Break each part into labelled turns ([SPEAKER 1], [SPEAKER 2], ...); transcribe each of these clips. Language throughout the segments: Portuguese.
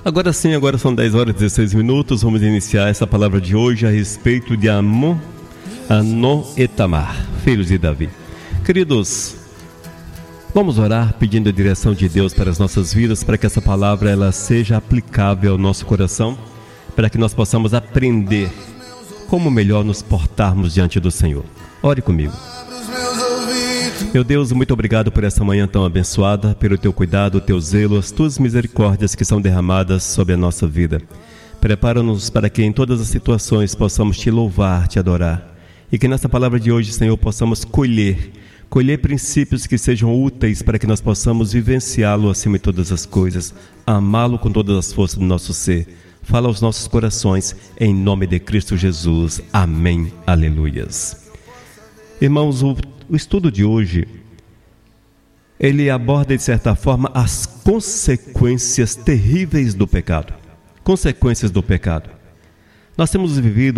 [SPEAKER 1] Agora sim, agora são 10 horas e 16 minutos. Vamos iniciar essa palavra de hoje a respeito de Amnon e Tamar, filhos de Davi. Queridos, vamos orar pedindo a direção de Deus para as nossas vidas, para que essa palavra ela seja aplicável ao nosso coração, para que nós possamos aprender como melhor nos portarmos diante do Senhor. Ore comigo. Meu Deus, muito obrigado por essa manhã tão abençoada, pelo teu cuidado, o teu zelo, as tuas misericórdias que são derramadas sobre a nossa vida. Prepara-nos para que em todas as situações possamos te louvar, te adorar. E que nessa palavra de hoje, Senhor, possamos colher princípios que sejam úteis para que nós possamos vivenciá-lo acima de todas as coisas, amá-lo com todas as forças do nosso ser. Fala aos nossos corações, em nome de Cristo Jesus. Amém. Aleluias. Irmãos, o estudo de hoje, ele aborda de certa forma as consequências terríveis do pecado. Consequências do pecado. Nós temos vivido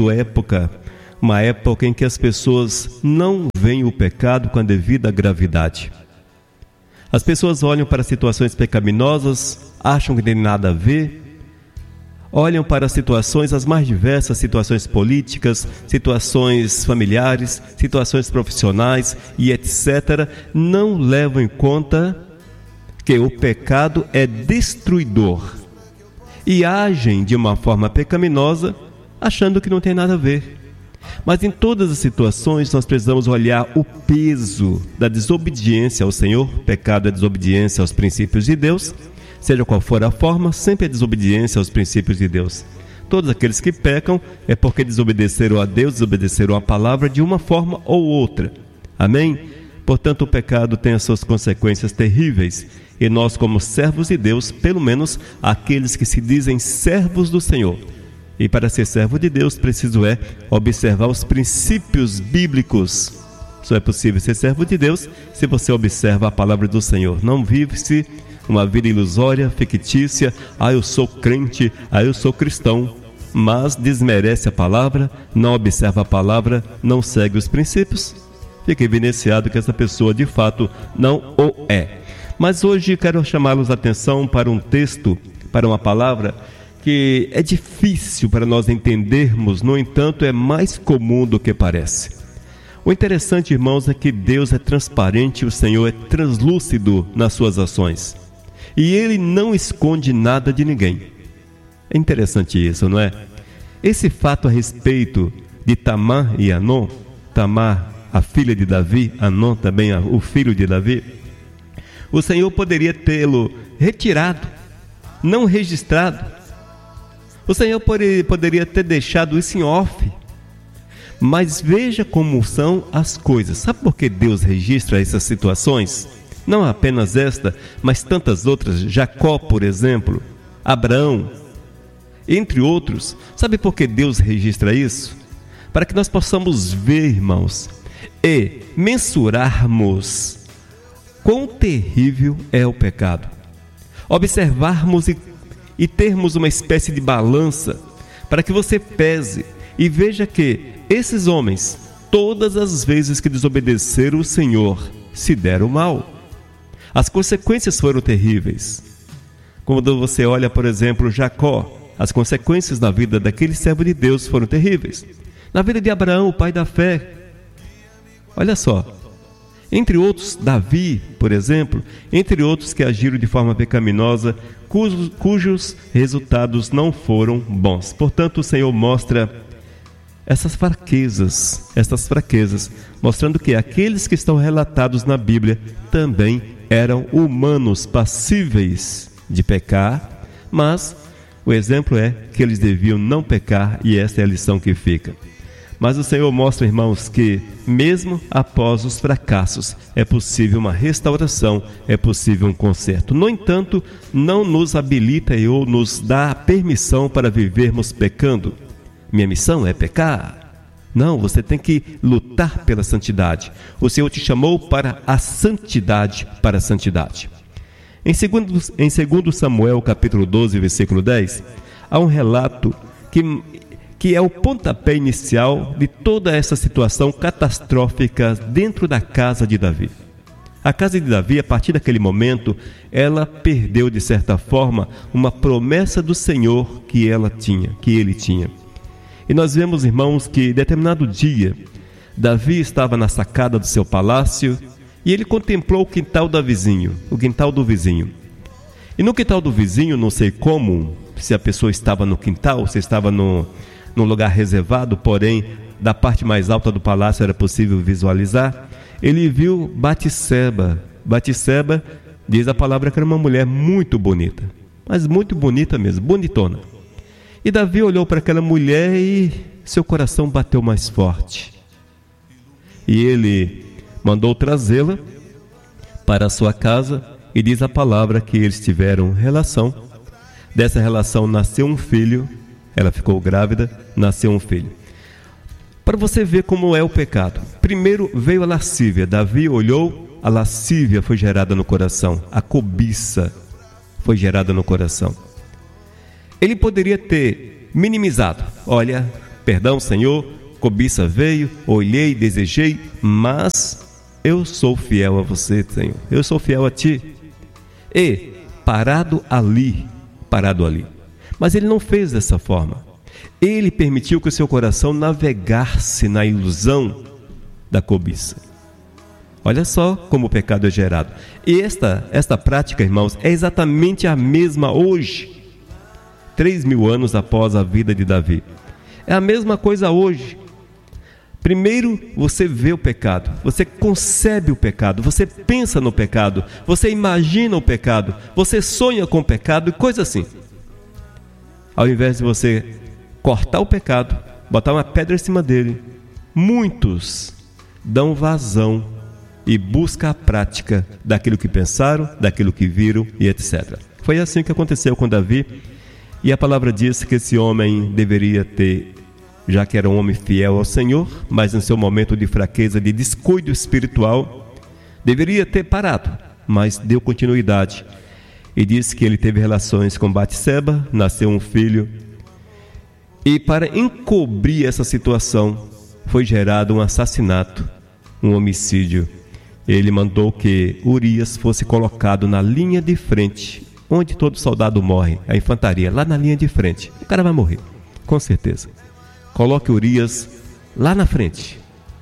[SPEAKER 1] uma época em que as pessoas não veem o pecado com a devida gravidade. As pessoas olham para situações pecaminosas, acham que tem nada a ver, olham para situações, as mais diversas, situações políticas, situações familiares, situações profissionais e etc. Não levam em conta que o pecado é destruidor e agem de uma forma pecaminosa, achando que não tem nada a ver. Mas em todas as situações nós precisamos olhar o peso da desobediência ao Senhor. Pecado é desobediência aos princípios de Deus. Seja qual for a forma, sempre é desobediência aos princípios de Deus. Todos aqueles que pecam é porque desobedeceram a Deus, desobedeceram a palavra de uma forma ou outra. Amém? Portanto, o pecado tem as suas consequências terríveis. E nós, como servos de Deus, pelo menos aqueles que se dizem servos do Senhor, e para ser servo de Deus, preciso observar os princípios bíblicos. Só é possível ser servo de Deus se você observa a palavra do Senhor. Não vive-se uma vida ilusória, fictícia, eu sou crente, eu sou cristão, mas desmerece a palavra, não observa a palavra, não segue os princípios, fica evidenciado que essa pessoa de fato não o é. Mas hoje quero chamá-los a atenção para um texto, para uma palavra que é difícil para nós entendermos, no entanto é mais comum do que parece. O interessante, irmãos, é que Deus é transparente, o Senhor é translúcido nas suas ações. E Ele não esconde nada de ninguém. É interessante isso, não é? Esse fato a respeito de Tamar e Amnon, Tamar, a filha de Davi, Amnon também o filho de Davi, o Senhor poderia tê-lo retirado, não registrado. O Senhor poderia ter deixado isso em off. Mas veja como são as coisas. Sabe por que Deus registra essas situações? Não apenas esta, mas tantas outras. Jacó, por exemplo, Abraão, entre outros. Sabe por que Deus registra isso? Para que nós possamos ver, irmãos, e mensurarmos quão terrível é o pecado. Observarmos e termos uma espécie de balança, para que você pese e veja que esses homens, todas as vezes que desobedeceram o Senhor, se deram mal. As consequências foram terríveis. Quando você olha, por exemplo, Jacó, as consequências na vida daquele servo de Deus foram terríveis. Na vida de Abraão, o pai da fé, olha só, entre outros, Davi, por exemplo, entre outros que agiram de forma pecaminosa, cujos resultados não foram bons. Portanto, o Senhor mostra essas fraquezas, mostrando que aqueles que estão relatados na Bíblia também eram humanos passíveis de pecar, mas o exemplo é que eles deviam não pecar, e esta é a lição que fica. Mas o Senhor mostra, irmãos, que mesmo após os fracassos é possível uma restauração, é possível um conserto. No entanto, não nos habilita ou nos dá permissão para vivermos pecando. Minha missão é pecar. Não, você tem que lutar pela santidade. O Senhor te chamou para a santidade, para a santidade. Em 2 Samuel, capítulo 12, versículo 10, há um relato que é o pontapé inicial de toda essa situação catastrófica dentro da casa de Davi. A casa de Davi, a partir daquele momento, ela perdeu, de certa forma, uma promessa do Senhor que ele tinha. E nós vemos, irmãos, que determinado dia, Davi estava na sacada do seu palácio e ele contemplou o quintal do vizinho. E no quintal do vizinho, não sei como, se a pessoa estava no quintal, se estava num lugar reservado, porém, da parte mais alta do palácio era possível visualizar, ele viu Batseba. Batseba, diz a palavra que era uma mulher muito bonita, mas muito bonita mesmo, bonitona. E Davi olhou para aquela mulher e seu coração bateu mais forte. E ele mandou trazê-la para a sua casa e diz a palavra que eles tiveram relação. Dessa relação nasceu um filho, ela ficou grávida, nasceu um filho. Para você ver como é o pecado. Primeiro veio a lascívia. Davi olhou, a lascívia foi gerada no coração. A cobiça foi gerada no coração. Ele poderia ter minimizado. Olha, perdão, Senhor, cobiça veio, olhei, desejei, mas eu sou fiel a você, Senhor. Eu sou fiel a ti. E parado ali. Mas ele não fez dessa forma. Ele permitiu que o seu coração navegasse na ilusão da cobiça. Olha só como o pecado é gerado. E esta prática, irmãos, é exatamente a mesma hoje, 3.000 anos após a vida de Davi. É a mesma coisa hoje. Primeiro você vê o pecado, você concebe o pecado, você pensa no pecado, você imagina o pecado, você sonha com o pecado e coisa assim. Ao invés de você cortar o pecado, botar uma pedra em cima dele, muitos dão vazão e buscam a prática daquilo que pensaram, daquilo que viram e etc. Foi assim que aconteceu com Davi, e a palavra diz que esse homem deveria ter, já que era um homem fiel ao Senhor, mas em seu momento de fraqueza, de descuido espiritual, deveria ter parado, mas deu continuidade. E diz que ele teve relações com Batseba, nasceu um filho. E para encobrir essa situação, foi gerado um assassinato, um homicídio. Ele mandou que Urias fosse colocado na linha de frente, onde todo soldado morre, a infantaria, lá na linha de frente. O cara vai morrer, com certeza. Coloque Urias lá na frente.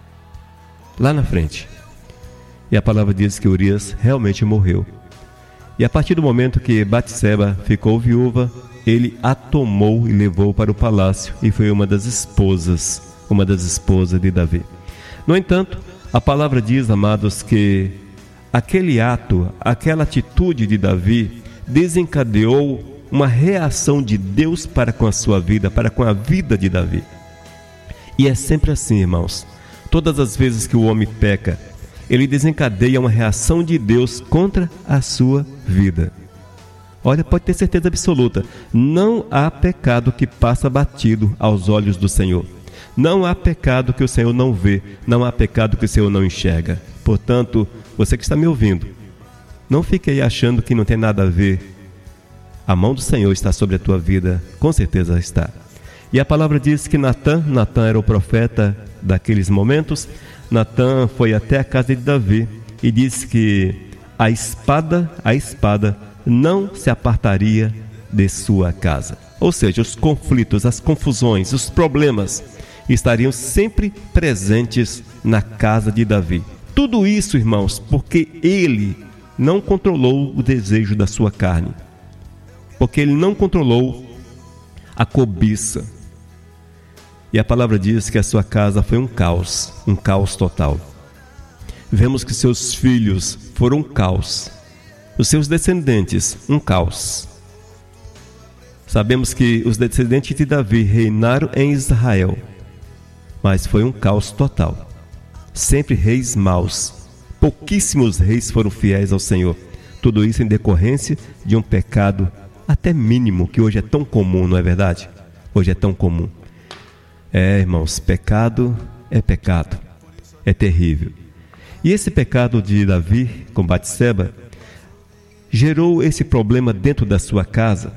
[SPEAKER 1] E a palavra diz que Urias realmente morreu. E a partir do momento que Batseba ficou viúva, ele a tomou e levou para o palácio e foi uma das esposas de Davi. No entanto, a palavra diz, amados, que aquele ato, aquela atitude de Davi desencadeou uma reação de Deus para com a sua vida, para com a vida de Davi. E é sempre assim, irmãos. Todas as vezes que o homem peca, ele desencadeia uma reação de Deus contra a sua vida. Olha, pode ter certeza absoluta, não há pecado que passa batido aos olhos do Senhor. Não há pecado que o Senhor não vê, não há pecado que o Senhor não enxerga. Portanto, você que está me ouvindo, não fique aí achando que não tem nada a ver. A mão do Senhor está sobre a tua vida, com certeza está. E a palavra diz que Natã era o profeta daqueles momentos. Natã foi até a casa de Davi e disse que a espada não se apartaria de sua casa. Ou seja, os conflitos, as confusões, os problemas estariam sempre presentes na casa de Davi. Tudo isso, irmãos, porque ele não controlou o desejo da sua carne, porque ele não controlou a cobiça. E a palavra diz que a sua casa foi um caos total. Vemos que seus filhos foram um caos, os seus descendentes, um caos. Sabemos que os descendentes de Davi reinaram em Israel, mas foi um caos total. Sempre reis maus, pouquíssimos reis foram fiéis ao Senhor. Tudo isso em decorrência de um pecado até mínimo, que hoje é tão comum, não é verdade? Hoje é tão comum. Irmãos, pecado, é terrível. E esse pecado de Davi com Batseba gerou esse problema dentro da sua casa.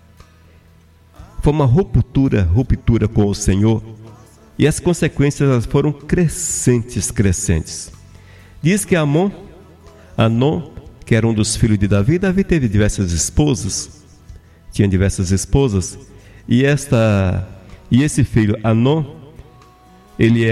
[SPEAKER 1] Foi uma ruptura com o Senhor, e as consequências foram crescentes. Diz que Amon Anon, que era um dos filhos de Davi. Davi teve diversas esposas, tinha diversas esposas, e esse filho Anon, ele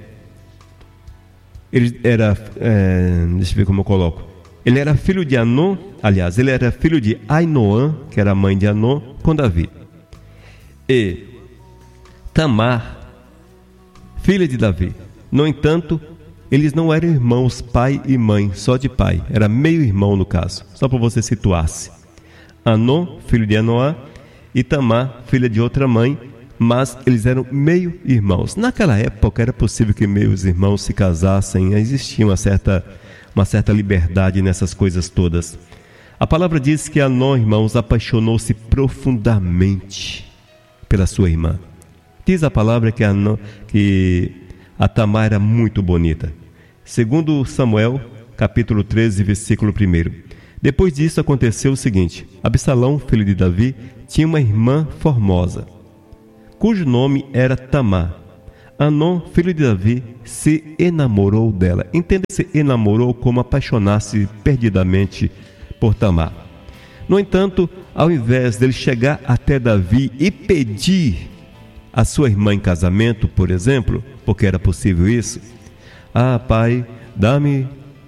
[SPEAKER 1] era, deixa eu ver como eu coloco, ele era filho de Anon, aliás, ele era filho de Ainoã, que era a mãe de Anon, com Davi. E Tamar, filha de Davi. No entanto, eles não eram irmãos pai e mãe, só de pai. Era meio irmão no caso, só para você situar-se. Anon, filho de Anoá, e Tamar, filha de outra mãe, mas eles eram meio irmãos. Naquela época era possível que meios irmãos se casassem, existia uma certa liberdade nessas coisas todas. A palavra diz que Anon, irmãos, apaixonou-se profundamente pela sua irmã. Diz a palavra que a Tamar era muito bonita. Segundo Samuel, capítulo 13, versículo 1. Depois disso aconteceu o seguinte: Absalão, filho de Davi, tinha uma irmã formosa, cujo nome era Tamar. Anon, filho de Davi, se enamorou dela. Entenda-se enamorou como apaixonar-se perdidamente por Tamar. No entanto, ao invés dele chegar até Davi e pedir a sua irmã em casamento, por exemplo, porque era possível isso, pai, dá-me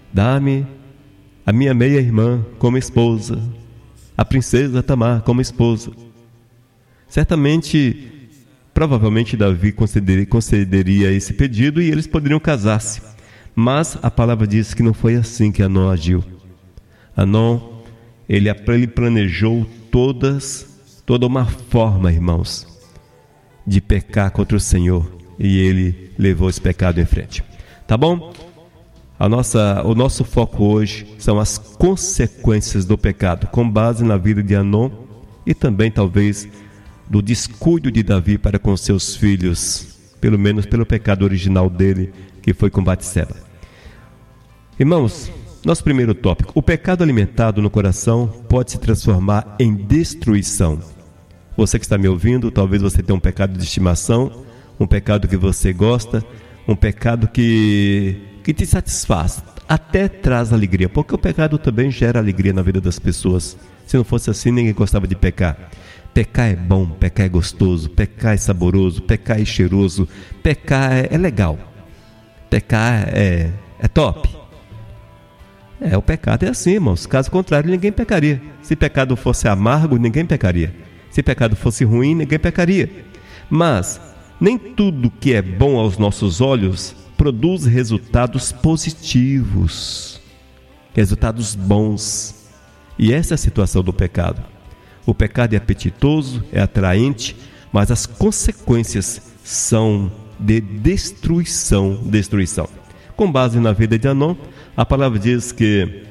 [SPEAKER 1] a minha meia-irmã como esposa, a princesa Tamar como esposa. Certamente, provavelmente Davi concederia esse pedido e eles poderiam casar-se. Mas a palavra diz que não foi assim que Anon agiu. Anon, ele planejou toda uma forma, irmãos, de pecar contra o Senhor, e ele levou esse pecado em frente. Tá bom? O nosso foco hoje são as consequências do pecado, com base na vida de Anon e também talvez do descuido de Davi para com seus filhos, pelo menos pelo pecado original dele, que foi com Batseba. Irmãos, nosso primeiro tópico: o pecado alimentado no coração pode se transformar em destruição. Você que está me ouvindo, talvez você tenha um pecado de estimação, um pecado que você gosta, um pecado que te satisfaz, até traz alegria, porque o pecado também gera alegria na vida das pessoas. Se não fosse assim, ninguém gostava de pecar. Pecar é bom, pecar é gostoso, pecar é saboroso, pecar é cheiroso, pecar é legal, pecar é top. O pecado é assim, irmãos. Caso contrário, ninguém pecaria. Se pecado fosse amargo, ninguém pecaria. Se pecado fosse ruim, ninguém pecaria. Mas nem tudo que é bom aos nossos olhos produz resultados positivos, resultados bons. E essa é a situação do pecado. O pecado é apetitoso, é atraente, mas as consequências são de destruição. Com base na vida de Anon, a palavra diz que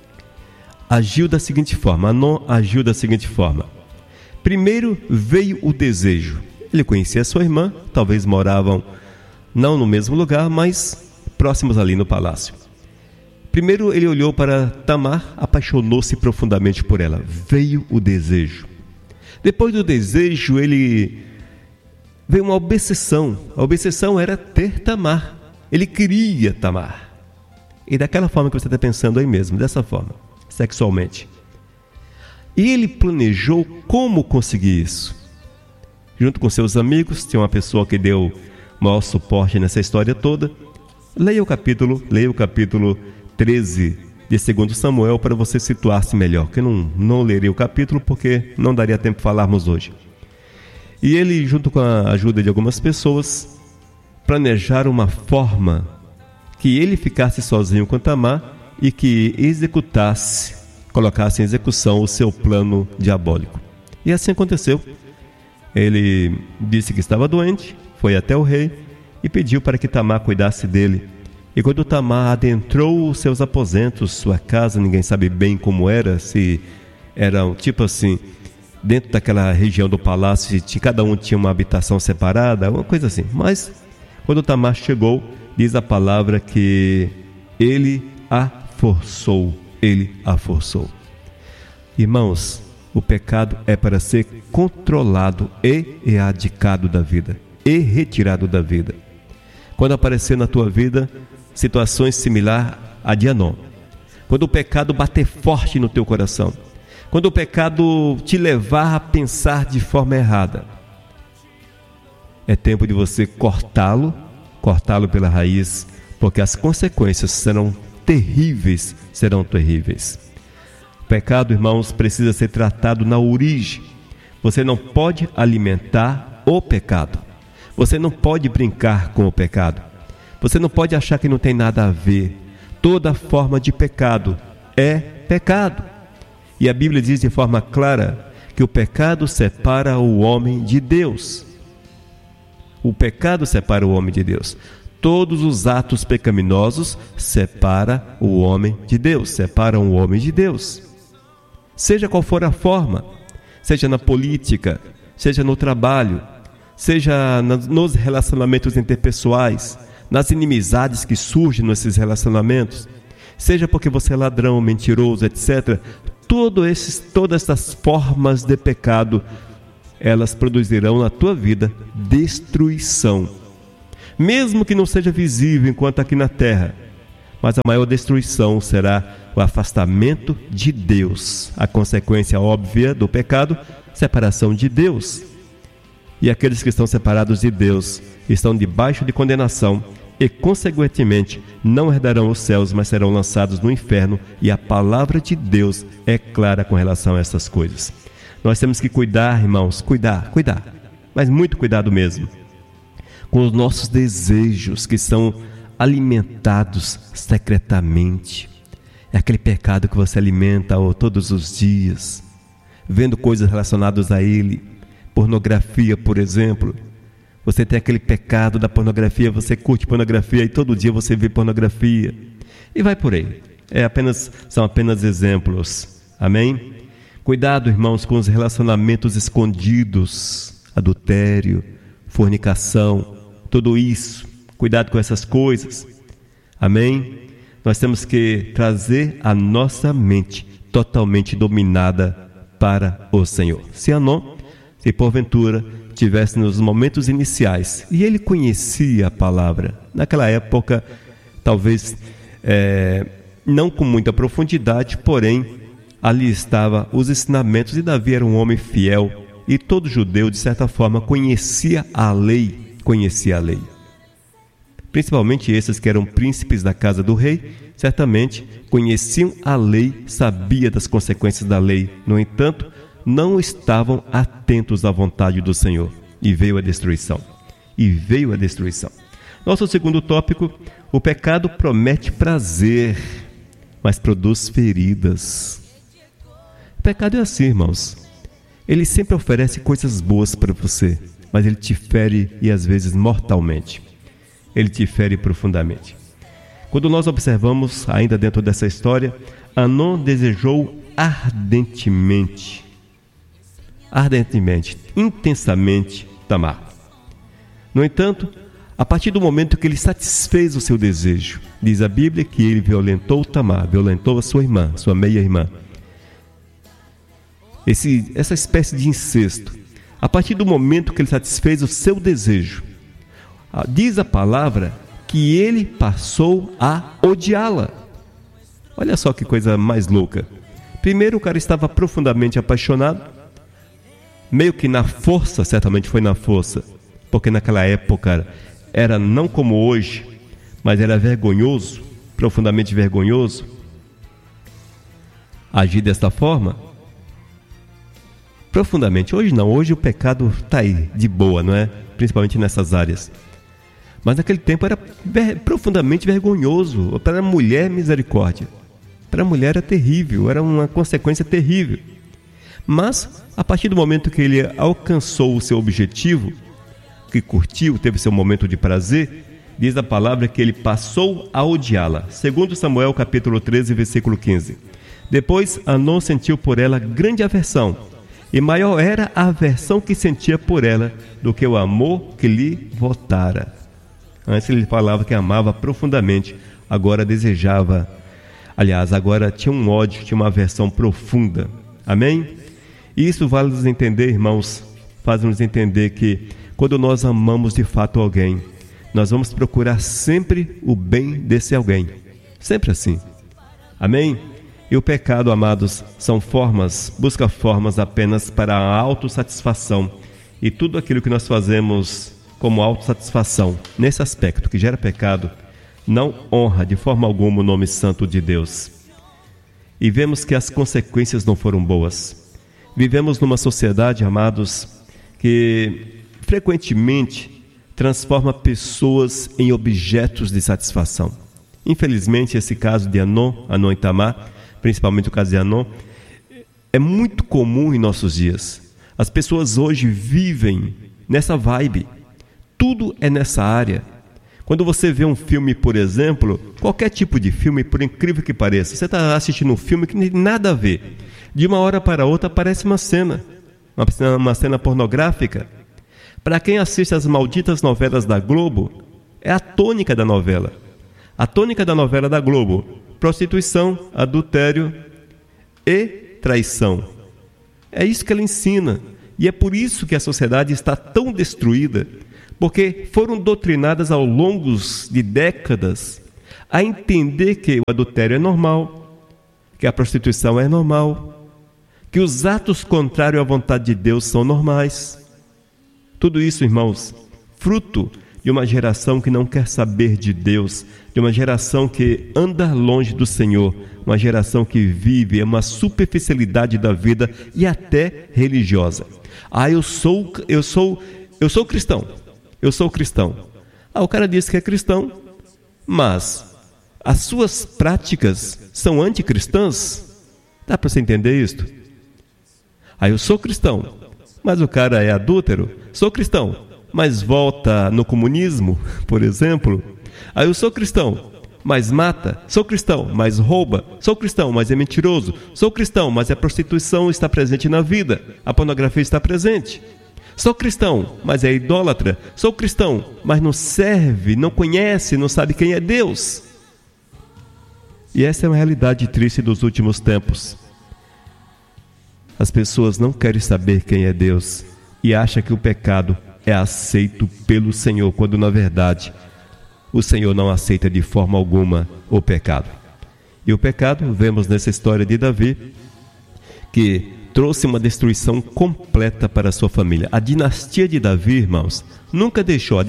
[SPEAKER 1] agiu da seguinte forma. Anon agiu da seguinte forma: primeiro veio o desejo. Ele conhecia sua irmã, talvez moravam não no mesmo lugar, mas próximos ali no palácio. Primeiro ele olhou para Tamar, apaixonou-se profundamente por ela. Veio o desejo. Depois do desejo, veio uma obsessão. A obsessão era ter Tamar. Ele queria Tamar. E daquela forma que você está pensando aí mesmo, dessa forma, sexualmente. E ele planejou como conseguir isso. Junto com seus amigos, tinha uma pessoa que deu maior suporte nessa história toda. Leia o capítulo 13 de 2 Samuel para você situar-se melhor, que eu não lerei o capítulo porque não daria tempo de falarmos hoje. E ele, junto com a ajuda de algumas pessoas, planejaram uma forma que ele ficasse sozinho com Tamar e que colocasse em execução o seu plano diabólico. E assim aconteceu. Ele disse que estava doente, foi até o rei e pediu para que Tamar cuidasse dele. E quando Tamar adentrou os seus aposentos, sua casa, ninguém sabe bem como era, se era tipo assim, dentro daquela região do palácio, cada um tinha uma habitação separada, uma coisa assim. Mas quando Tamar chegou, diz a palavra que ele a forçou. Irmãos, o pecado é para ser controlado e erradicado da vida, e retirado da vida. Quando aparecer na tua vida situações similares a de Anon, quando o pecado bater forte no teu coração, quando o pecado te levar a pensar de forma errada, é tempo de você cortá-lo pela raiz, porque as consequências serão terríveis, O pecado, irmãos, precisa ser tratado na origem. Você não pode alimentar o pecado. Você não pode brincar com o pecado. Você não pode achar que não tem nada a ver. Toda forma de pecado é pecado. E a Bíblia diz de forma clara que o pecado separa o homem de Deus. O pecado separa o homem de Deus. Todos os atos pecaminosos separam o homem de Deus, Seja qual for a forma, seja na política, seja no trabalho, seja nos relacionamentos interpessoais, nas inimizades que surgem nesses relacionamentos, seja porque você é ladrão, mentiroso, etc. Todas essas formas de pecado, elas produzirão na tua vida destruição. Mesmo que não seja visível enquanto aqui na terra, mas a maior destruição será o afastamento de Deus. A consequência óbvia do pecado, separação de Deus. E aqueles que estão separados de Deus estão debaixo de condenação e, consequentemente, não herdarão os céus, mas serão lançados no inferno. E a palavra de Deus é clara com relação a essas coisas. Nós temos que cuidar, irmãos, cuidar, mas muito cuidado mesmo, com os nossos desejos que são alimentados secretamente. É aquele pecado que você alimenta todos os dias, vendo coisas relacionadas a ele. Pornografia, por exemplo. Você tem aquele pecado da pornografia, você curte pornografia e todo dia você vê pornografia. E vai por aí. São apenas exemplos. Amém? Cuidado, irmãos, com os relacionamentos escondidos, adultério, fornicação, tudo isso. Cuidado com essas coisas. Amém? Nós temos que trazer a nossa mente totalmente dominada para o Senhor. Se porventura tivesse nos momentos iniciais, e ele conhecia a palavra, naquela época, talvez não com muita profundidade, porém, ali estavam os ensinamentos, e Davi era um homem fiel, e todo judeu, de certa forma, conhecia a lei. Principalmente esses que eram príncipes da casa do rei, certamente conheciam a lei, sabiam das consequências da lei. No entanto, não estavam atentos à vontade do Senhor. E veio a destruição. Nosso segundo tópico: o pecado promete prazer, mas produz feridas. O pecado é assim, irmãos. Ele sempre oferece coisas boas para você, mas ele te fere, e às vezes mortalmente. Ele te fere profundamente. Quando nós observamos, ainda dentro dessa história, Amnon desejou ardentemente, intensamente Tamar. No entanto, a partir do momento que ele satisfez o seu desejo, diz a Bíblia que ele violentou Tamar, violentou a sua irmã, sua meia-irmã. Essa espécie de incesto. A partir do momento que ele satisfez o seu desejo, diz a palavra que ele passou a odiá-la. Olha só que coisa mais louca. Primeiro, o cara estava profundamente apaixonado, meio que na força, certamente foi na força, porque naquela época era não como hoje, mas era vergonhoso, profundamente vergonhoso, agir desta forma. Profundamente. Hoje não, hoje o pecado está aí, de boa, não é? Principalmente nessas áreas. Mas naquele tempo era profundamente vergonhoso. Para a mulher, misericórdia. Para a mulher era terrível, era uma consequência terrível. Mas, a partir do momento que ele alcançou o seu objetivo, que curtiu, teve seu momento de prazer, diz a palavra que ele passou a odiá-la. Segundo Samuel, capítulo 13, versículo 15. Depois, Amnon sentiu por ela grande aversão, e maior era a aversão que sentia por ela do que o amor que lhe votara. Antes ele falava que amava profundamente, agora desejava. Aliás, agora tinha um ódio, tinha uma aversão profunda. Amém? Isso vale nos entender, irmãos, faz-nos entender que quando nós amamos de fato alguém, nós vamos procurar sempre o bem desse alguém. Sempre assim. Amém? E o pecado, amados, busca formas apenas para a autossatisfação. E tudo aquilo que nós fazemos como autossatisfação, nesse aspecto que gera pecado, não honra de forma alguma o nome santo de Deus. E vemos que as consequências não foram boas. Vivemos numa sociedade, amados, que frequentemente transforma pessoas em objetos de satisfação. Infelizmente, esse caso de Anon e Tamar, principalmente o caso de Anon, é muito comum em nossos dias. As pessoas hoje vivem nessa vibe. Tudo é nessa área. Quando você vê um filme, por exemplo, qualquer tipo de filme, por incrível que pareça, você está assistindo um filme que não tem nada a ver. De uma hora para outra aparece uma cena pornográfica. Para quem assiste as malditas novelas da Globo, é a tônica da novela. A tônica da novela da Globo: prostituição, adultério e traição. É isso que ela ensina. E é por isso que a sociedade está tão destruída, porque foram doutrinadas ao longo de décadas a entender que o adultério é normal, que a prostituição é normal, que os atos contrários à vontade de Deus são normais. Tudo isso, irmãos, fruto de uma geração que não quer saber de Deus, de uma geração que anda longe do Senhor, uma geração que vive uma superficialidade da vida e até religiosa. Eu sou cristão. Eu sou cristão. O cara diz que é cristão, mas as suas práticas são anticristãs? Dá para você entender isto? Eu sou cristão, mas o cara é adúltero. Sou cristão, mas volta no comunismo, por exemplo. Eu sou cristão, mas mata. Sou cristão, mas rouba. Sou cristão, mas é mentiroso. Sou cristão, mas a prostituição está presente na vida. A pornografia está presente. Sou cristão, mas é idólatra. Sou cristão, mas não serve, não conhece, não sabe quem é Deus. E essa é uma realidade triste dos últimos tempos. As pessoas não querem saber quem é Deus e acham que o pecado é aceito pelo Senhor, quando na verdade o Senhor não aceita de forma alguma o pecado. E o pecado, vemos nessa história de Davi, que trouxe uma destruição completa para a sua família. A dinastia de Davi, irmãos, nunca deixou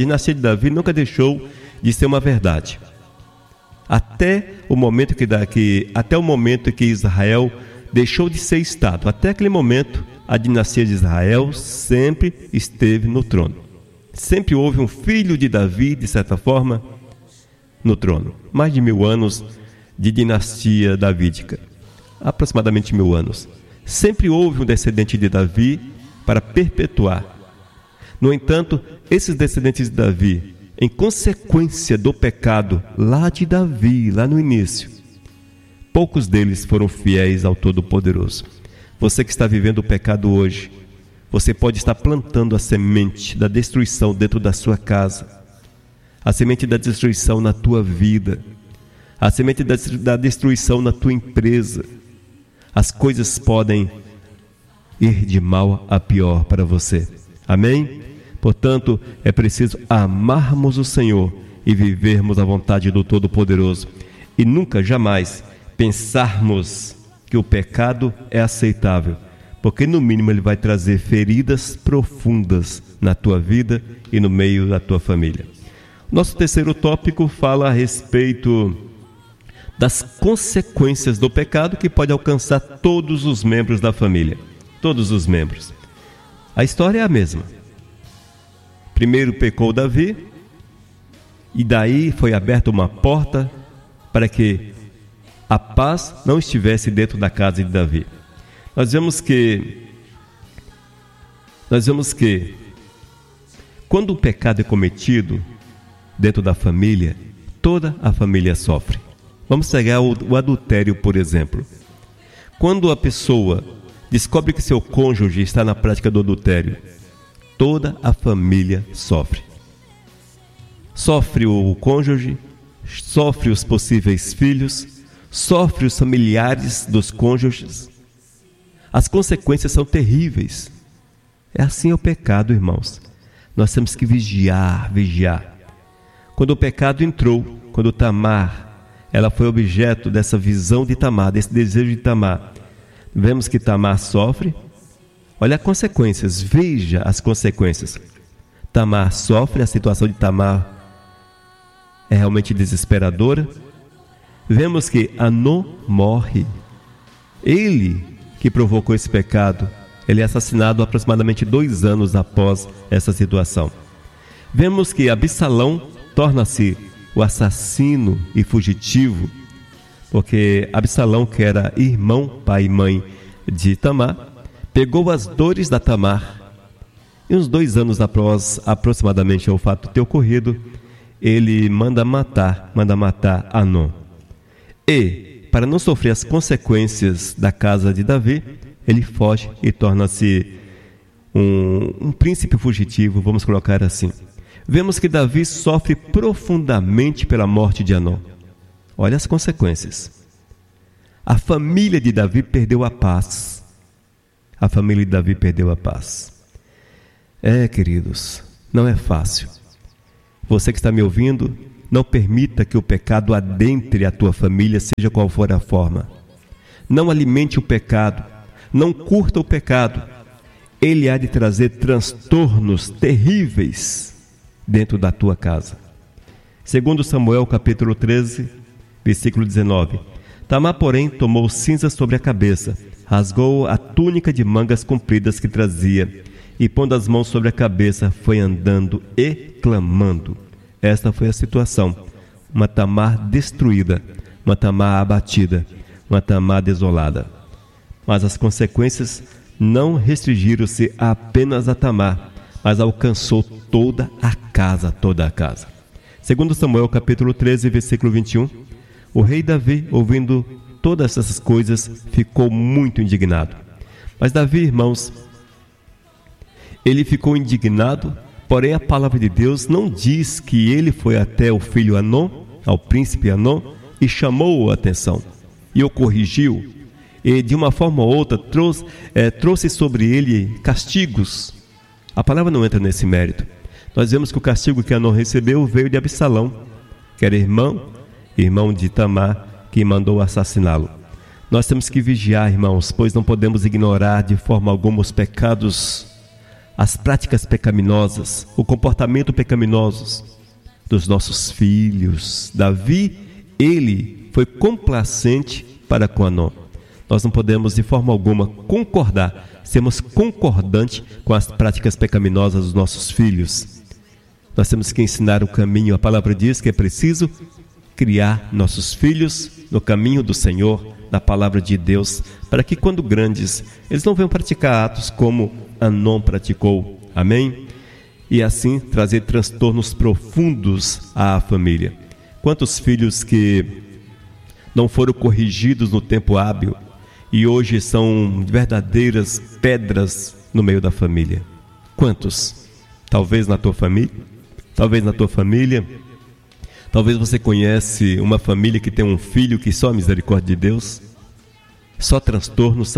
[SPEAKER 1] de ser uma verdade. Até o momento que Israel deixou de ser Estado. Até aquele momento, a dinastia de Israel sempre esteve no trono. Sempre houve um filho de Davi, de certa forma, no trono. Mais de 1000 anos de dinastia davídica. Aproximadamente 1000 anos. Sempre houve um descendente de Davi para perpetuar. No entanto, esses descendentes de Davi, em consequência do pecado lá de Davi, lá no início, poucos deles foram fiéis ao Todo-Poderoso. Você que está vivendo o pecado hoje, você pode estar plantando a semente da destruição dentro da sua casa, a semente da destruição na tua vida, a semente da destruição na tua empresa. As coisas podem ir de mal a pior para você. Amém? Portanto, é preciso amarmos o Senhor e vivermos a vontade do Todo-Poderoso. E nunca, jamais, pensarmos que o pecado é aceitável, porque no mínimo ele vai trazer feridas profundas na tua vida e no meio da tua família. Nosso terceiro tópico fala a respeito das consequências do pecado que pode alcançar todos os membros da família. Todos os membros. A história é a mesma. Primeiro pecou Davi, e daí foi aberta uma porta para que a paz não estivesse dentro da casa de Davi. Nós vemos que quando o pecado é cometido dentro da família, toda a família sofre. Vamos pegar o adultério, por exemplo. Quando a pessoa descobre que seu cônjuge está na prática do adultério, toda a família sofre. Sofre o cônjuge, sofre os possíveis filhos, sofre os familiares dos cônjuges. As consequências são terríveis. É assim o pecado, irmãos. Nós temos que vigiar. Quando o pecado entrou, quando Tamar ela foi objeto dessa visão de Tamar, desse desejo de Tamar. Vemos que Tamar sofre. Olha as consequências, veja as consequências. Tamar sofre, a situação de Tamar é realmente desesperadora. Vemos que Anon morre. Ele que provocou esse pecado, ele é assassinado aproximadamente 2 anos após essa situação. Vemos que Absalão torna-se o assassino e fugitivo, porque Absalão, que era irmão, pai e mãe de Tamar, pegou as dores da Tamar, e uns 2 anos após aproximadamente o fato ter ocorrido, ele manda matar Anon. E, para não sofrer as consequências da casa de Davi, ele foge e torna-se um príncipe fugitivo, vamos colocar assim. Vemos que Davi sofre profundamente pela morte de Anon. Olha as consequências. A família de Davi perdeu a paz. A família de Davi perdeu a paz. Queridos, não é fácil. Você que está me ouvindo, não permita que o pecado adentre a tua família, seja qual for a forma. Não alimente o pecado, não curta o pecado. Ele há de trazer transtornos terríveis dentro da tua casa. Segundo Samuel, capítulo 13, versículo 19. Tamar, porém, tomou cinza sobre a cabeça, rasgou a túnica de mangas compridas que trazia, e pondo as mãos sobre a cabeça, foi andando e clamando. Esta foi a situação. Uma Tamar destruída, uma Tamar abatida, uma Tamar desolada. Mas as consequências não restringiram-se apenas a Tamar, mas alcançou toda a casa. Segundo Samuel, capítulo 13, versículo 21, o rei Davi, ouvindo todas essas coisas, ficou muito indignado. Mas Davi, irmãos, ele ficou indignado, porém a palavra de Deus não diz que ele foi até o filho Anon, ao príncipe Anon, e chamou a atenção, e o corrigiu, e de uma forma ou outra trouxe sobre ele castigos. A palavra não entra nesse mérito. Nós vemos que o castigo que Anon recebeu veio de Absalão, que era irmão de Tamar, que mandou assassiná-lo. Nós temos que vigiar, irmãos, pois não podemos ignorar de forma alguma os pecados, as práticas pecaminosas, o comportamento pecaminoso dos nossos filhos. Davi, ele foi complacente para com Anon. Nós não podemos de forma alguma concordar, sermos concordantes com as práticas pecaminosas dos nossos filhos. Nós temos que ensinar o caminho. A palavra diz que é preciso criar nossos filhos no caminho do Senhor, na palavra de Deus, para que quando grandes, eles não venham praticar atos como Anon praticou. Amém? E assim trazer transtornos profundos à família. Quantos filhos que não foram corrigidos no tempo hábil e hoje são verdadeiras pedras no meio da família? Quantos? Talvez na tua família, talvez você conhece uma família que tem um filho que só a misericórdia de Deus, só transtornos.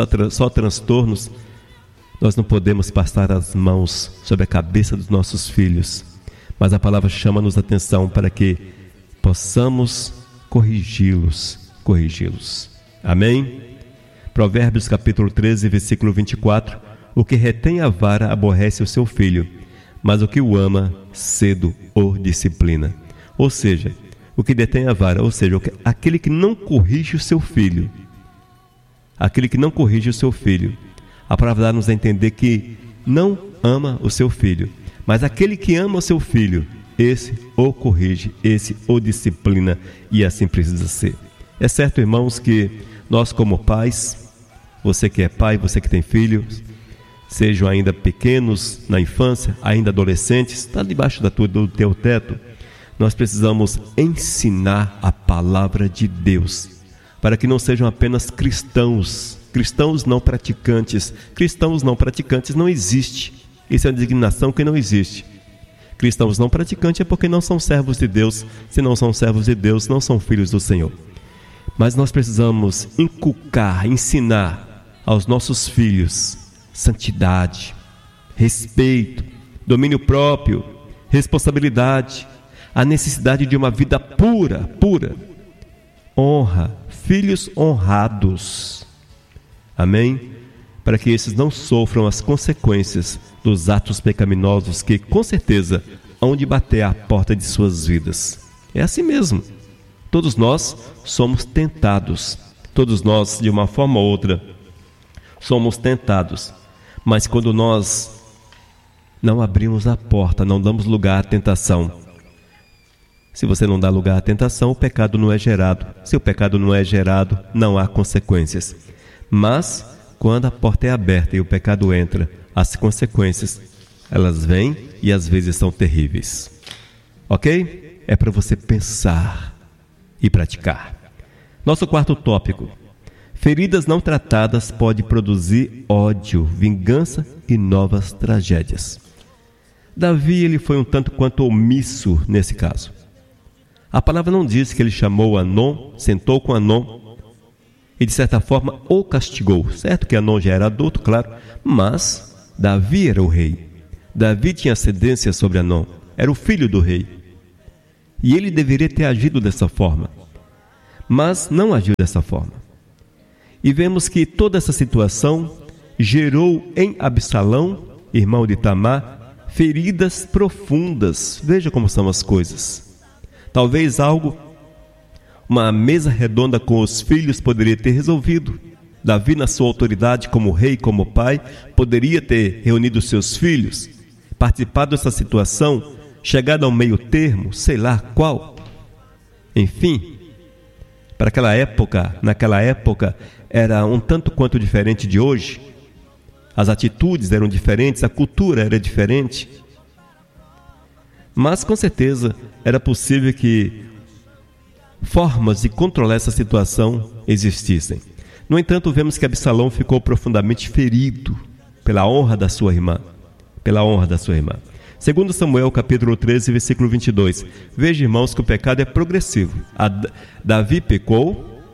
[SPEAKER 1] Nós não podemos passar as mãos sobre a cabeça dos nossos filhos, mas a palavra chama-nos a atenção para que possamos corrigi-los. Amém? Provérbios capítulo 13, versículo 24. O que retém a vara aborrece o seu filho, mas o que o ama cedo o disciplina. Ou seja, o que detém a vara, ou seja, aquele que não corrige o seu filho. A palavra dá-nos a entender que não ama o seu filho, mas aquele que ama o seu filho, esse o corrige, esse o disciplina, e assim precisa ser. É certo, irmãos, que nós como pais, você que é pai, você que tem filhos, sejam ainda pequenos na infância, ainda adolescentes, está debaixo do teu teto, nós precisamos ensinar a palavra de Deus, para que não sejam apenas cristãos não praticantes. Cristãos não praticantes não existe. Isso é uma designação que não existe. Cristãos não praticantes é porque não são servos de Deus. Se não são servos de Deus, não são filhos do Senhor. Mas nós precisamos inculcar, ensinar aos nossos filhos santidade, respeito, domínio próprio, responsabilidade, a necessidade de uma vida pura. honra, filhos honrados. Amém? Para que esses não sofram as consequências dos atos pecaminosos que, com certeza, hão de bater à porta de suas vidas. É assim mesmo. Todos nós somos tentados. Todos nós, de uma forma ou outra, somos tentados. Mas quando nós não abrimos a porta, não damos lugar à tentação. Se você não dá lugar à tentação, o pecado não é gerado. Se o pecado não é gerado, não há consequências. Mas, quando a porta é aberta e o pecado entra, as consequências, elas vêm e às vezes são terríveis. Ok? É para você pensar e praticar. Nosso quarto tópico. Feridas não tratadas podem produzir ódio, vingança e novas tragédias. Davi, ele foi um tanto quanto omisso nesse caso. A palavra não diz que ele chamou Anon, sentou com Anon e de certa forma o castigou. Certo que Anon já era adulto, claro, mas Davi era o rei. Davi tinha ascendência sobre Anon, era o filho do rei. E ele deveria ter agido dessa forma, mas não agiu dessa forma. E vemos que toda essa situação gerou em Absalão, irmão de Tamar, feridas profundas. Veja como são as coisas. Talvez uma mesa redonda com os filhos poderia ter resolvido. Davi, na sua autoridade como rei, como pai, poderia ter reunido seus filhos, participado dessa situação, chegado ao meio termo, sei lá qual. Enfim, naquela época, era um tanto quanto diferente de hoje. As atitudes eram diferentes, a cultura era diferente. Mas, com certeza, era possível que formas de controlar essa situação existissem. No entanto, vemos que Absalão ficou profundamente ferido pela honra da sua irmã. Segundo Samuel, capítulo 13, versículo 22. Veja, irmãos, que o pecado é progressivo. Davi pecou,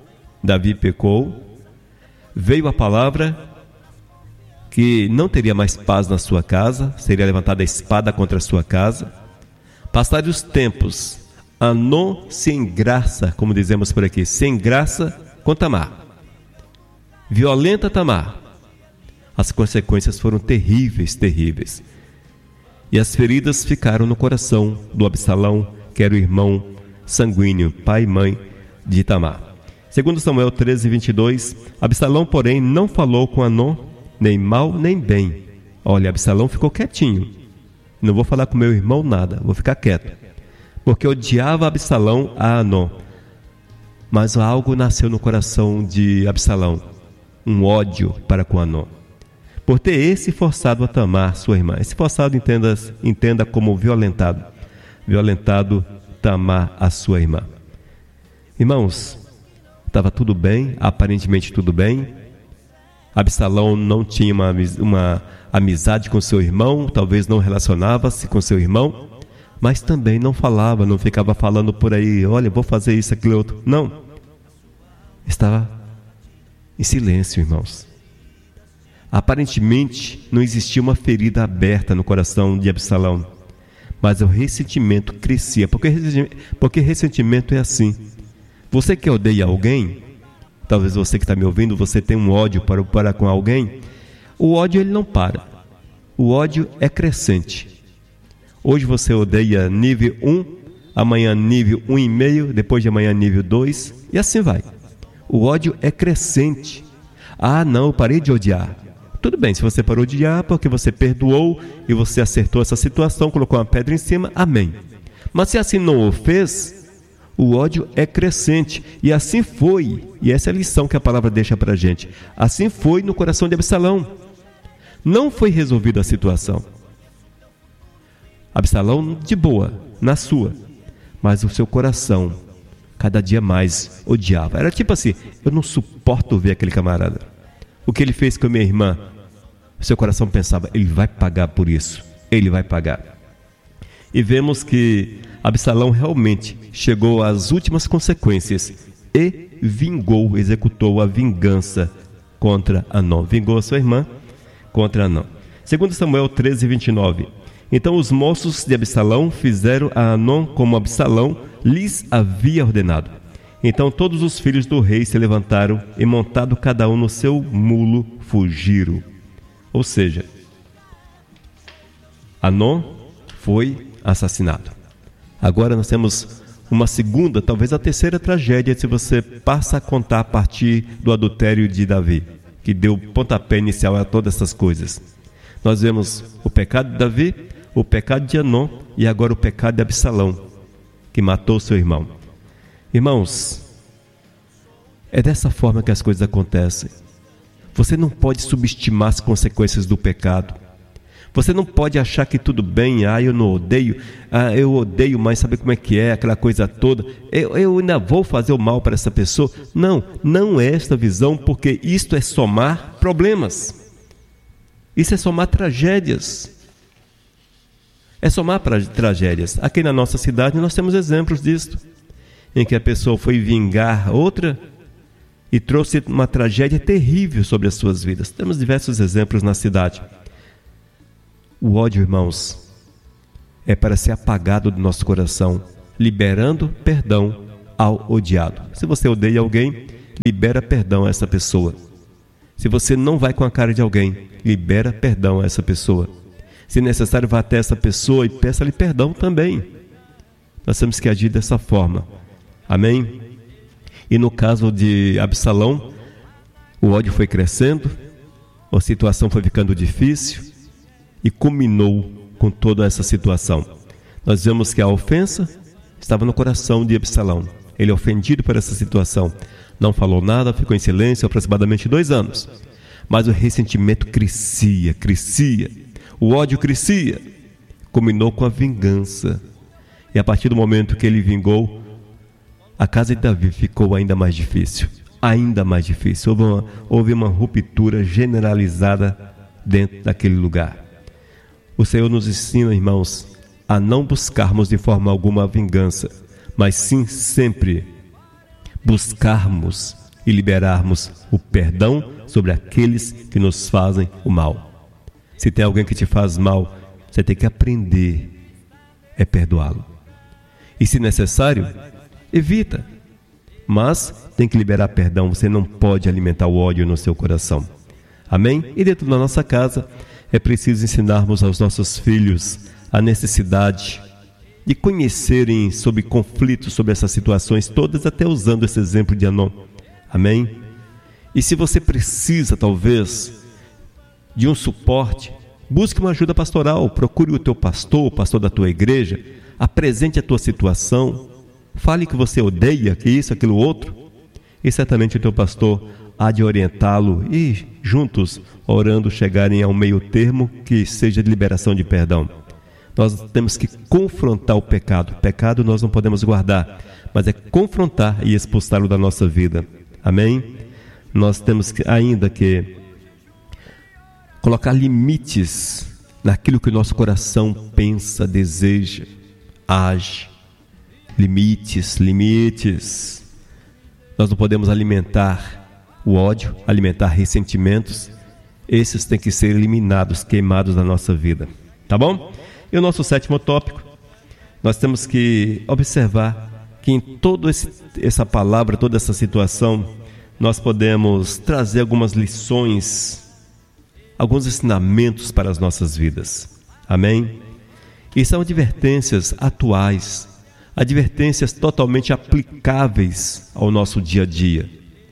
[SPEAKER 1] veio a palavra que não teria mais paz na sua casa, seria levantada a espada contra a sua casa. Passados os tempos, Anon se engraça, como dizemos por aqui, se engraça com Tamar. Violenta Tamar. As consequências foram terríveis. E as feridas ficaram no coração do Absalão, que era o irmão sanguíneo, pai e mãe de Tamar. Segundo Samuel 13, 22, Absalão, porém, não falou com Anon, nem mal nem bem. Olha, Absalão ficou quietinho. Não vou falar com meu irmão nada, vou ficar quieto. Porque odiava Absalão a Anon. Mas algo nasceu no coração de Absalão, um ódio para com Anon, por ter esse forçado a Tamar, sua irmã. Esse forçado entenda como violentado Tamar, a sua irmã. Irmãos, estava tudo bem, aparentemente tudo bem. Absalão não tinha uma amizade com seu irmão, talvez não relacionava-se com seu irmão, mas também não falava, não ficava falando por aí, olha, vou fazer isso, aquilo, outro. Não. Estava em silêncio, irmãos. Aparentemente não existia uma ferida aberta no coração de Absalão, mas o ressentimento crescia, porque ressentimento é assim. Você que odeia alguém, talvez você que está me ouvindo, você tem um ódio para com alguém. O ódio, ele não para. O ódio é crescente. Hoje você odeia nível 1, amanhã nível 1,5, depois de amanhã nível 2, e assim vai. O ódio é crescente. Ah, não, eu parei de odiar. Tudo bem, se você parou de odiar, porque você perdoou e você acertou essa situação, colocou uma pedra em cima, amém. Mas se assim não o fez, o ódio é crescente. E assim foi, e essa é a lição que a palavra deixa para a gente. Assim foi no coração de Absalão. Não foi resolvida a situação. Absalão de boa, na sua, mas o seu coração cada dia mais odiava. Era tipo assim, eu não suporto ver aquele camarada. O que ele fez com a minha irmã? O seu coração pensava, ele vai pagar por isso, ele vai pagar. E vemos que Absalão realmente chegou às últimas consequências e executou a vingança contra Anon. Vingou a sua irmã contra Anon. Segundo Samuel 13, 29. Então os moços de Absalão fizeram a Anon como Absalão lhes havia ordenado. Então todos os filhos do rei se levantaram e, montado cada um no seu mulo, fugiram. Ou seja, Anon foi assassinado. Agora nós temos uma segunda, talvez a terceira tragédia, se você passa a contar a partir do adultério de Davi, que deu pontapé inicial a todas essas coisas. Nós vemos o pecado de Davi, o pecado de Anon e agora o pecado de Absalão, que matou seu irmão. Irmãos, é dessa forma que as coisas acontecem. Você não pode subestimar as consequências do pecado. Você não pode achar que tudo bem, eu não odeio, eu odeio, mas sabe como é que é, aquela coisa toda, eu ainda vou fazer o mal para essa pessoa. Não é esta visão, porque isto é somar problemas. Isso é somar tragédias. É somar tragédias. Aqui na nossa cidade nós temos exemplos disto, em que a pessoa foi vingar outra e trouxe uma tragédia terrível sobre as suas vidas. Temos diversos exemplos na cidade. O ódio, irmãos, é para ser apagado do nosso coração, liberando perdão ao odiado. Se você odeia alguém, libera perdão a essa pessoa. Se você não vai com a cara de alguém, libera perdão a essa pessoa. Se necessário, vá até essa pessoa e peça-lhe perdão também. Nós temos que agir dessa forma. Amém? E no caso de Absalão, o ódio foi crescendo, a situação foi ficando difícil e culminou com toda essa situação. Nós vemos que a ofensa estava no coração de Absalão. Ele, ofendido por essa situação, não falou nada, ficou em silêncio aproximadamente 2 anos. Mas o ressentimento crescia, o ódio crescia, culminou com a vingança. E a partir do momento que ele vingou, a casa de Davi ficou ainda mais difícil. Houve uma ruptura generalizada dentro daquele lugar. O Senhor nos ensina, irmãos, a não buscarmos de forma alguma a vingança, mas sim sempre buscarmos e liberarmos o perdão sobre aqueles que nos fazem o mal. Se tem alguém que te faz mal, você tem que aprender a perdoá-lo. E se necessário, evita. Mas tem que liberar perdão, você não pode alimentar o ódio no seu coração. Amém? E dentro da nossa casa, é preciso ensinarmos aos nossos filhos a necessidade de conhecerem sobre conflitos, sobre essas situações todas, até usando esse exemplo de Anon. Amém? E se você precisa, talvez, de um suporte, busque uma ajuda pastoral, procure o teu pastor, o pastor da tua igreja, apresente a tua situação, fale que você odeia, que isso, aquilo, outro, e certamente o teu pastor há de orientá-lo e juntos, orando, chegarem a um meio termo que seja de liberação de perdão. Nós temos que confrontar o pecado. Pecado nós não podemos guardar, mas é confrontar e expulsá-lo da nossa vida. Amém? Nós temos ainda que colocar limites naquilo que o nosso coração pensa, deseja, age. Limites. Nós não podemos alimentar o ódio, alimentar ressentimentos. Esses têm que ser eliminados, queimados da nossa vida. Tá bom? E o nosso 7º tópico, nós temos que observar que em toda essa palavra, toda essa situação, nós podemos trazer algumas lições, alguns ensinamentos para as nossas vidas. Amém? E são advertências atuais, advertências totalmente aplicáveis ao nosso dia a dia.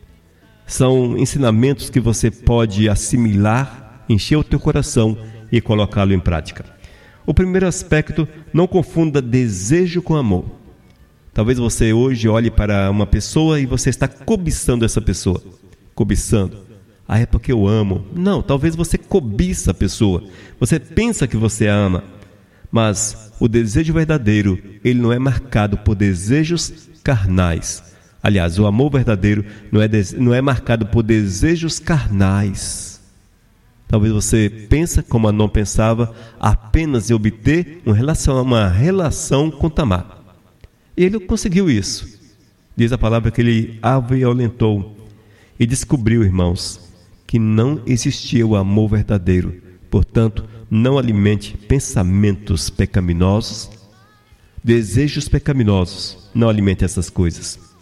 [SPEAKER 1] São ensinamentos que você pode assimilar, encher o teu coração e colocá-lo em prática. O primeiro aspecto, não confunda desejo com amor. Talvez você hoje olhe para uma pessoa e você está cobiçando essa pessoa. Cobiçando. É porque eu amo. Não, talvez você cobiça a pessoa. Você pensa que você a ama. Mas o desejo verdadeiro, ele não é marcado por desejos carnais. Aliás, o amor verdadeiro não é marcado por desejos carnais. Talvez você pense, como Anon pensava, apenas em obter uma relação com Tamar. E ele conseguiu isso. Diz a palavra que ele a violentou e descobriu, irmãos, que não existia o amor verdadeiro. Portanto, não alimente pensamentos pecaminosos, desejos pecaminosos. Não alimente essas coisas.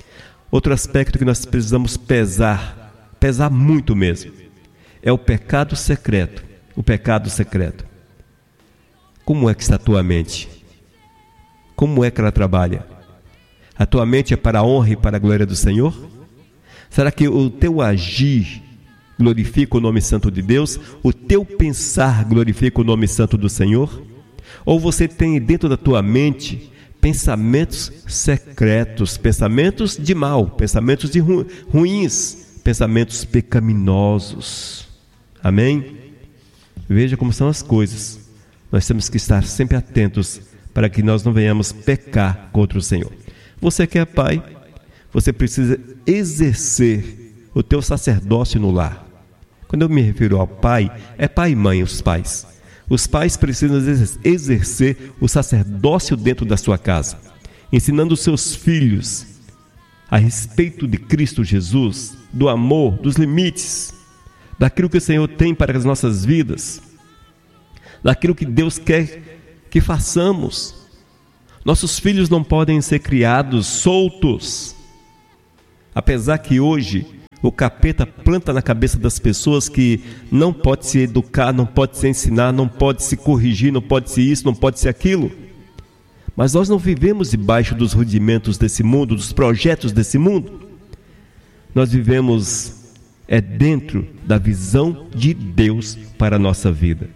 [SPEAKER 1] Outro aspecto que nós precisamos pesar muito mesmo, é o pecado secreto. O pecado secreto. Como é que está a tua mente? Como é que ela trabalha? A tua mente é para a honra e para a glória do Senhor? Será que o teu agir glorifica o nome santo de Deus? O teu pensar glorifica o nome santo do Senhor? Ou você tem dentro da tua mente pensamentos secretos, pensamentos de mal, pensamentos de ruins, pensamentos pecaminosos? Amém? Veja como são as coisas. Nós temos que estar sempre atentos para que nós não venhamos pecar contra o Senhor. Você que é pai, você precisa exercer o teu sacerdócio no lar. Quando eu me refiro ao pai, é pai e mãe, os pais. Os pais precisam exercer o sacerdócio dentro da sua casa, ensinando os seus filhos a respeito de Cristo Jesus, do amor, dos limites, daquilo que o Senhor tem para as nossas vidas, daquilo que Deus quer que façamos. Nossos filhos não podem ser criados soltos. Apesar que hoje o capeta planta na cabeça das pessoas que não pode se educar, não pode se ensinar, não pode se corrigir, não pode ser isso, não pode ser aquilo. Mas nós não vivemos debaixo dos rudimentos desse mundo, dos projetos desse mundo. Nós vivemos dentro da visão de Deus para a nossa vida,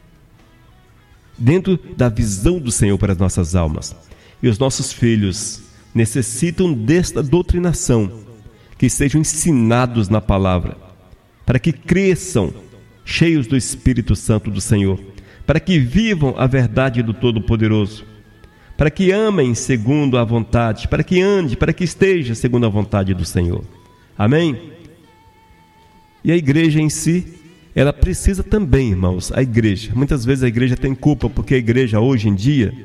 [SPEAKER 1] dentro da visão do Senhor para as nossas almas. E os nossos filhos necessitam desta doutrinação, que sejam ensinados na palavra, para que cresçam cheios do Espírito Santo do Senhor, para que vivam a verdade do Todo-Poderoso, para que amem segundo a vontade, para que ande, para que esteja segundo a vontade do Senhor. Amém? E a igreja em si, ela precisa também, irmãos, muitas vezes a igreja tem culpa, porque a igreja hoje em dia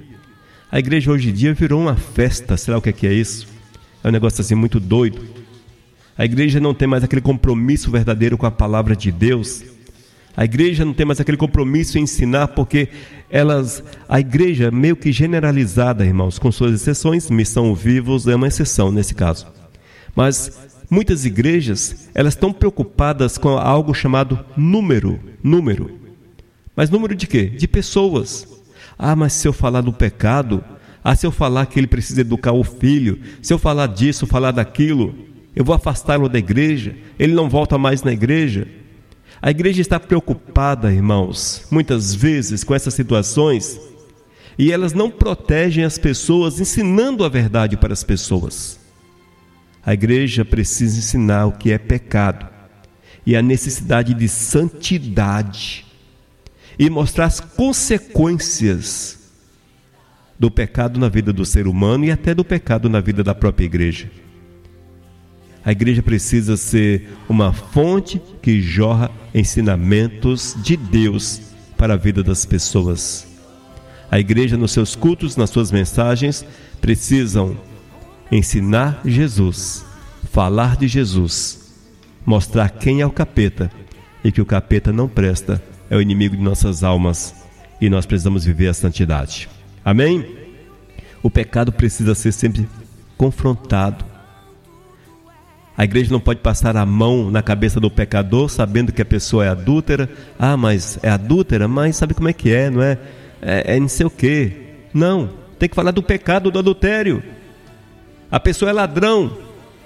[SPEAKER 1] virou uma festa. Será o que é isso? É um negócio assim muito doido. A igreja não tem mais aquele compromisso verdadeiro com a palavra de Deus. A igreja não tem mais aquele compromisso em ensinar, porque a igreja meio que generalizada, irmãos, com suas exceções, Missão Vivos é uma exceção nesse caso. Mas muitas igrejas, elas estão preocupadas com algo chamado número. Mas número de quê? De pessoas. Mas se eu falar do pecado, se eu falar que ele precisa educar o filho, se eu falar disso, falar daquilo, eu vou afastá-lo da igreja, ele não volta mais na igreja. A igreja está preocupada, irmãos, muitas vezes com essas situações, e elas não protegem as pessoas, ensinando a verdade para as pessoas. A igreja precisa ensinar o que é pecado e a necessidade de santidade, e mostrar as consequências do pecado na vida do ser humano e até do pecado na vida da própria igreja. A igreja precisa ser uma fonte que jorra ensinamentos de Deus para a vida das pessoas. A igreja, nos seus cultos, nas suas mensagens, precisam ensinar Jesus, falar de Jesus, mostrar quem é o capeta e que o capeta não presta, é o inimigo de nossas almas, e nós precisamos viver a santidade. Amém? O pecado precisa ser sempre confrontado. A igreja não pode passar a mão na cabeça do pecador, sabendo que a pessoa é adúltera. Mas é adúltera, mas sabe como é que é, não é? É não sei o quê. Não, tem que falar do pecado do adultério. A pessoa é ladrão.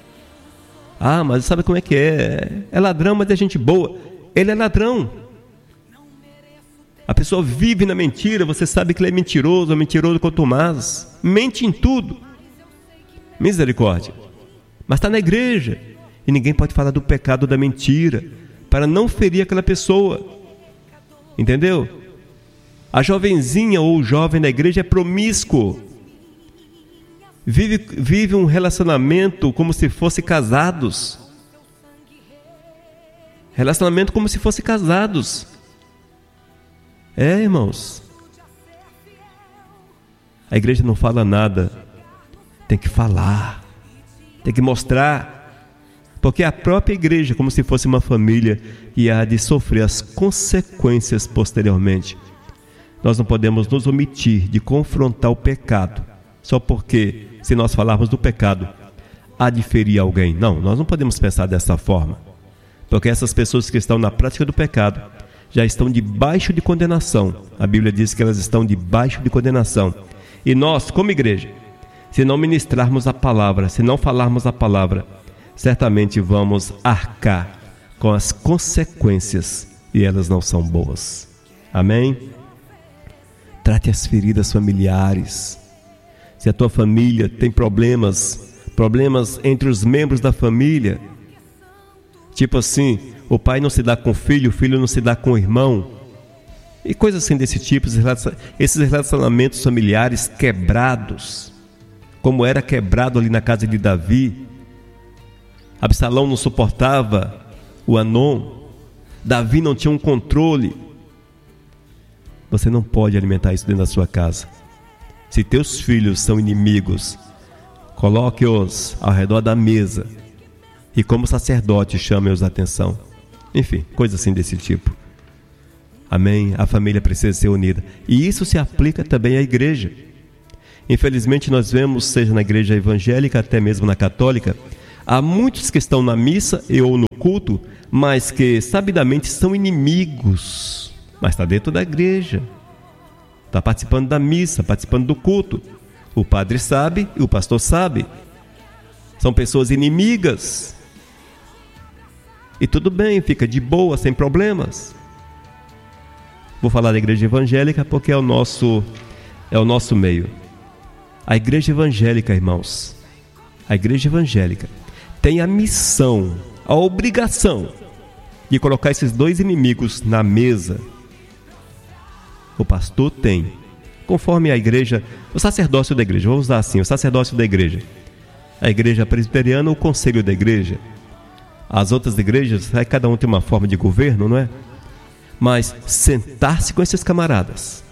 [SPEAKER 1] Mas sabe como é que é? É ladrão, mas é gente boa. Ele é ladrão. A pessoa vive na mentira, você sabe que ele é mentiroso contumaz. Mente em tudo. Misericórdia. Mas está na igreja, e ninguém pode falar do pecado da mentira, para não ferir aquela pessoa. Entendeu? A jovenzinha ou o jovem da igreja é promíscuo. Vive um relacionamento como se fossem casados. Relacionamento como se fossem casados. Irmãos. A igreja não fala nada. Tem que falar. Tem que mostrar, porque a própria igreja, como se fosse uma família, e há de sofrer as consequências posteriormente. Nós não podemos nos omitir de confrontar o pecado, só porque, se nós falarmos do pecado, há de ferir alguém. Não, nós não podemos pensar dessa forma. Porque essas pessoas que estão na prática do pecado já estão debaixo de condenação. A Bíblia diz que elas estão debaixo de condenação. E nós, como igreja, se não ministrarmos a palavra, se não falarmos a palavra, certamente vamos arcar com as consequências e elas não são boas. Amém? Trate as feridas familiares. Se a tua família tem problemas entre os membros da família, tipo assim, o pai não se dá com o filho não se dá com o irmão, e coisas assim desse tipo, esses relacionamentos familiares quebrados, como era quebrado ali na casa de Davi. Absalão não suportava o Anom, Davi não tinha um controle. Você não pode alimentar isso dentro da sua casa. Se teus filhos são inimigos, coloque-os ao redor da mesa e, como sacerdote, chame-os a atenção. Enfim, coisas assim desse tipo. Amém? A família precisa ser unida. E isso se aplica também à igreja. Infelizmente nós vemos, seja na igreja evangélica, até mesmo na católica, há muitos que estão na missa ou no culto, mas que sabidamente são inimigos. Mas está dentro da igreja, está participando da missa, participando do culto. O padre sabe e o pastor sabe. São pessoas inimigas. E tudo bem, fica de boa, sem problemas. Vou falar da igreja evangélica porque é o nosso meio. A igreja evangélica, irmãos, a igreja evangélica tem a missão, a obrigação de colocar esses dois inimigos na mesa. O pastor tem, conforme a igreja, o sacerdócio da igreja, vou usar assim, o sacerdócio da igreja. A igreja presbiteriana, o conselho da igreja. As outras igrejas, cada um tem uma forma de governo, não é? Mas sentar-se com esses camaradas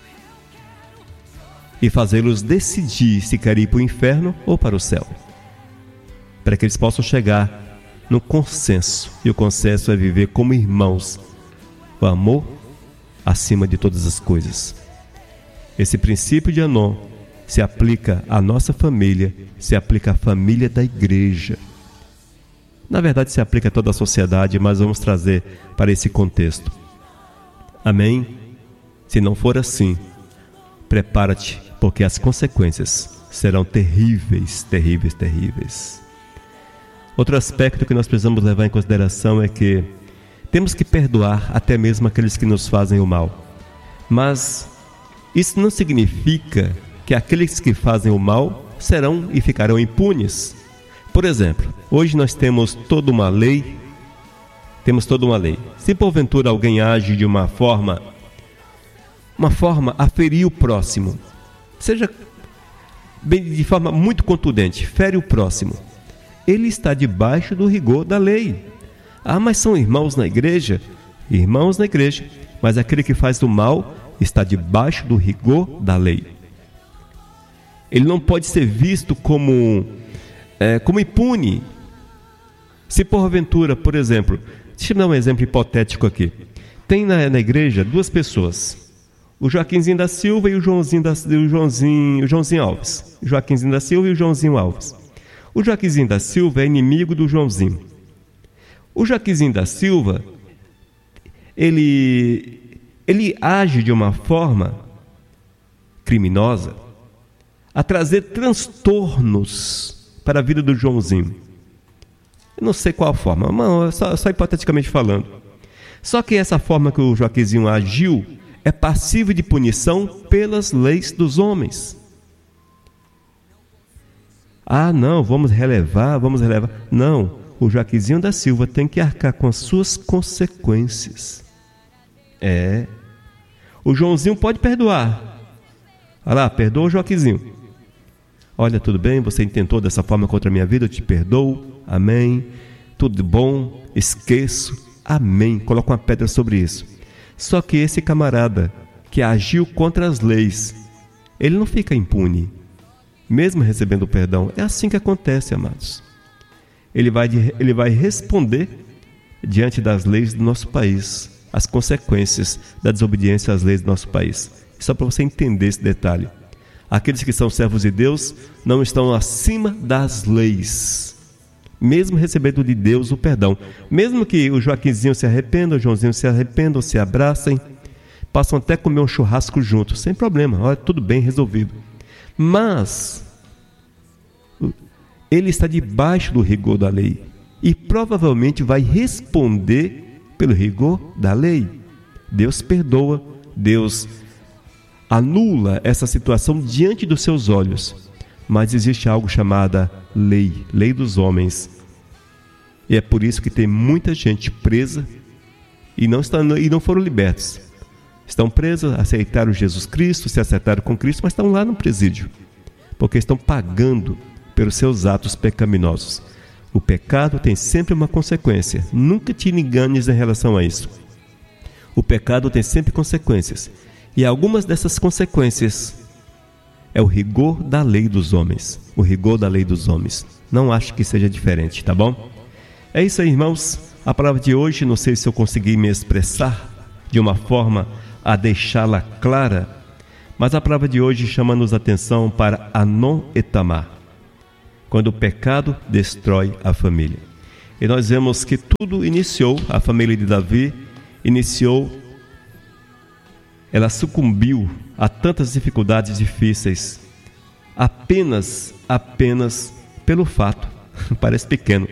[SPEAKER 1] e fazê-los decidir se querem ir para o inferno ou para o céu, para que eles possam chegar no consenso. E o consenso é viver como irmãos, o amor acima de todas as coisas. Esse princípio de Anom se aplica à nossa família, se aplica à família da igreja. Na verdade, se aplica a toda a sociedade, mas vamos trazer para esse contexto. Amém? Se não for assim, prepara-te, porque as consequências serão terríveis, terríveis, terríveis. Outro aspecto que nós precisamos levar em consideração é que temos que perdoar até mesmo aqueles que nos fazem o mal. Mas isso não significa que aqueles que fazem o mal serão e ficarão impunes. Por exemplo, hoje nós temos toda uma lei. Se porventura alguém age de uma forma a ferir o próximo, seja de forma muito contundente, fere o próximo, ele está debaixo do rigor da lei. Ah, mas são irmãos na igreja? Irmãos na igreja, mas aquele que faz o mal está debaixo do rigor da lei. Ele não pode ser visto como impune. Se porventura, por exemplo, deixa eu dar um exemplo hipotético aqui. Tem na igreja duas pessoas, o Joaquinzinho da Silva e o Joãozinho Alves. Joaquinzinho da Silva e o Joãozinho Alves. O Joaquinzinho da Silva é inimigo do Joãozinho. O Joaquinzinho da Silva, ele age de uma forma criminosa a trazer transtornos para a vida do Joãozinho. Eu não sei qual a forma, mas só hipoteticamente falando. Só que essa forma que o Joaquinzinho agiu é passível de punição pelas leis dos homens. Ah, não, vamos relevar. Não, o Joaquinzinho da Silva tem que arcar com as suas consequências. O Joãozinho pode perdoar. Olha lá, perdoa o Joaquinzinho. Olha, tudo bem, você intentou dessa forma contra a minha vida, eu te perdoo. Amém. Tudo bom, esqueço. Amém. Coloca uma pedra sobre isso. Só que esse camarada que agiu contra as leis, ele não fica impune, mesmo recebendo o perdão. É assim que acontece, amados. Ele vai responder diante das leis do nosso país, as consequências da desobediência às leis do nosso país. Só para você entender esse detalhe. Aqueles que são servos de Deus não estão acima das leis, mesmo recebendo de Deus o perdão. Mesmo que o Joaquinzinho se arrependa, o Joãozinho se arrependam, se abracem, passam até comer um churrasco juntos, sem problema, olha, tudo bem resolvido. Mas ele está debaixo do rigor da lei e provavelmente vai responder pelo rigor da lei. Deus perdoa, Deus anula essa situação diante dos seus olhos, mas existe algo chamado lei dos homens. E é por isso que tem muita gente presa e não foram libertos. Estão presos, aceitaram Jesus Cristo, se acertaram com Cristo, mas estão lá no presídio, porque estão pagando pelos seus atos pecaminosos. O pecado tem sempre uma consequência. Nunca te enganes em relação a isso. O pecado tem sempre consequências. E algumas dessas consequências é o rigor da lei dos homens. O rigor da lei dos homens. Não acho que seja diferente, tá bom? É isso aí, irmãos. A palavra de hoje, não sei se eu consegui me expressar de uma forma a deixá-la clara, mas a palavra de hoje chama-nos atenção para Anon e Tamar, quando o pecado destrói a família. E nós vemos que tudo iniciou, a família de Davi ela sucumbiu a tantas dificuldades difíceis, apenas pelo fato, parece pequeno,